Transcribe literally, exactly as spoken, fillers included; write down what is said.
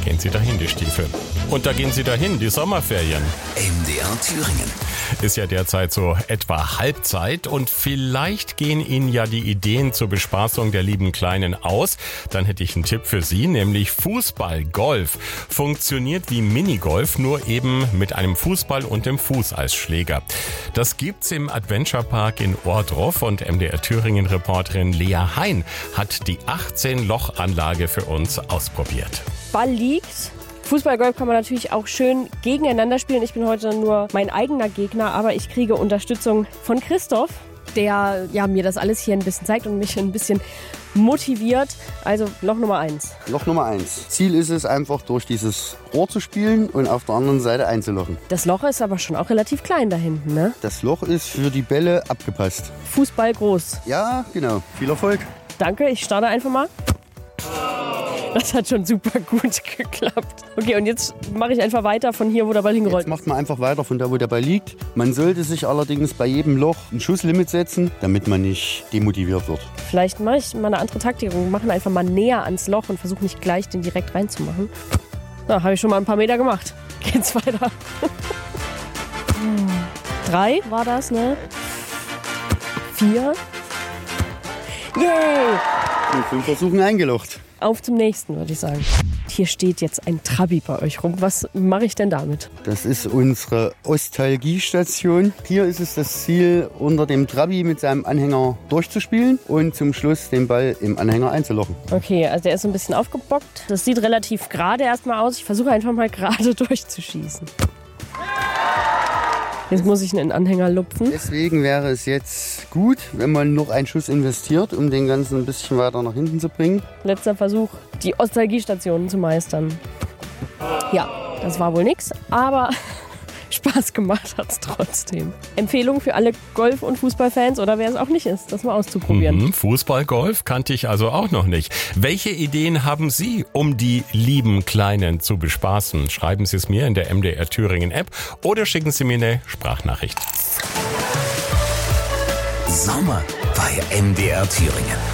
gehen Sie dahin, die Stiefel. Und da gehen Sie dahin, die Sommerferien. M D R Thüringen. Ist ja derzeit so etwa Halbzeit und vielleicht gehen Ihnen ja die Ideen zur Bespaßung der lieben Kleinen aus. Dann hätte ich einen Tipp für Sie, nämlich Fußball-Golf. Funktioniert wie Minigolf, nur eben mit einem Fußball und dem Fuß als Schläger. Das gibt's im Adventure Park in Ohrdruf und M D R Thüringen-Reporterin Lea Hein hat die achtzehn-Loch-Anlage für uns ausprobiert. Ball liegt. Fußballgolf kann man natürlich auch schön gegeneinander spielen. Ich bin heute nur mein eigener Gegner, aber ich kriege Unterstützung von Christoph, der ja, mir das alles hier ein bisschen zeigt und mich ein bisschen motiviert. Also Loch Nummer eins. Loch Nummer eins. Ziel ist es einfach, durch dieses Rohr zu spielen und auf der anderen Seite einzulochen. Das Loch ist aber schon auch relativ klein da hinten, ne? Das Loch ist für die Bälle abgepasst. Fußball groß. Ja, genau. Viel Erfolg. Danke, ich starte einfach mal. Das hat schon super gut geklappt. Okay, und jetzt mache ich einfach weiter von hier, wo der Ball hingerollt ist. Jetzt macht man einfach weiter von da, wo der Ball liegt. Man sollte sich allerdings bei jedem Loch ein Schusslimit setzen, damit man nicht demotiviert wird. Vielleicht mache ich mal eine andere Taktik und mache einfach mal näher ans Loch und versuche nicht gleich den direkt reinzumachen. Da habe ich schon mal ein paar Meter gemacht. Geht's weiter. Drei war das, ne? Vier. Yay! Mit fünf Versuchen eingelocht. Auf zum nächsten, würde ich sagen. Hier steht jetzt ein Trabi bei euch rum. Was mache ich denn damit? Das ist unsere Ostalgiestation. Hier ist es das Ziel, unter dem Trabi mit seinem Anhänger durchzuspielen und zum Schluss den Ball im Anhänger einzulochen. Okay, also der ist so ein bisschen aufgebockt. Das sieht relativ gerade erstmal aus. Ich versuche einfach mal gerade durchzuschießen. Jetzt muss ich einen Anhänger lupfen. Deswegen wäre es jetzt gut, wenn man noch einen Schuss investiert, um den Ganzen ein bisschen weiter nach hinten zu bringen. Letzter Versuch, die Ostalgiestationen zu meistern. Ja, das war wohl nix, aber Spaß gemacht hat's trotzdem. Empfehlung für alle Golf- und Fußballfans oder wer es auch nicht ist, das mal auszuprobieren. Mhm, Fußball-Golf kannte ich also auch noch nicht. Welche Ideen haben Sie, um die lieben Kleinen zu bespaßen? Schreiben Sie es mir in der M D R Thüringen App oder schicken Sie mir eine Sprachnachricht. Sommer bei M D R Thüringen.